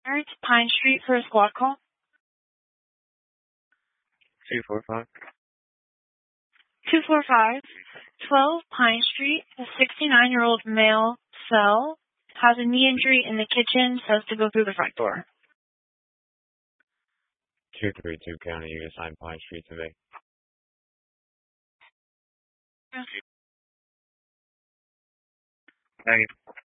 To Pine Street for a squad call. 245. 245, 12 Pine Street. A 69-year-old male cell has a knee injury in the kitchen, says to go through the front door. 232 County, you assign Pine Street today. Yeah. Thank you.